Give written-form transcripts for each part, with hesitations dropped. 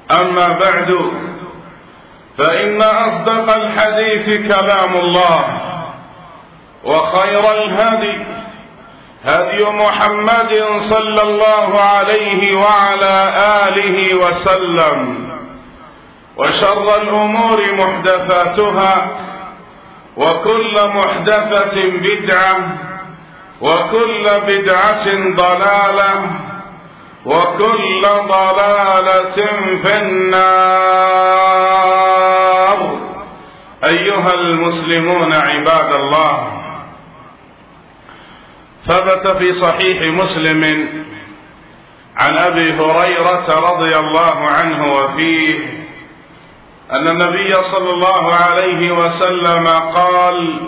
أما بعد، فإن أصدق الحديث كلام الله، وخير الهدي هدي محمد صلى الله عليه وعلى آله وسلم، وشر الأمور محدثاتها، وكل محدثة بدعة، وكل بدعة ضلالة، وكل ضلالة في النار. أيها المسلمون عباد الله، ثبت في صحيح مسلم عن أبي هريرة رضي الله عنه وفيه أن النبي صلى الله عليه وسلم قال: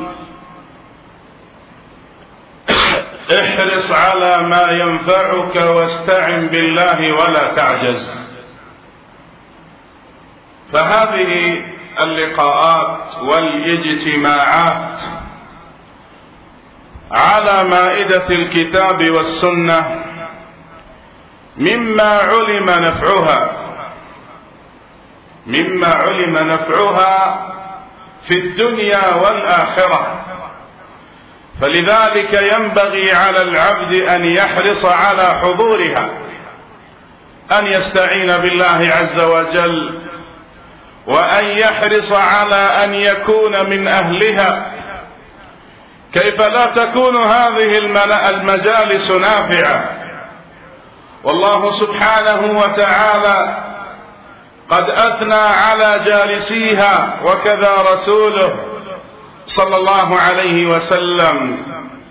احرص على ما ينفعك واستعن بالله ولا تعجز. فهذه اللقاءات والاجتماعات على مائدة الكتاب والسنة مما علم نفعها في الدنيا والآخرة، فلذلك ينبغي على العبد أن يحرص على حضورها، أن يستعين بالله عز وجل، وأن يحرص على أن يكون من أهلها. كيف لا تكون هذه المجالس نافعة؟ والله سبحانه وتعالى قد أثنى على جالسيها، وكذا رسوله صلى الله عليه وسلم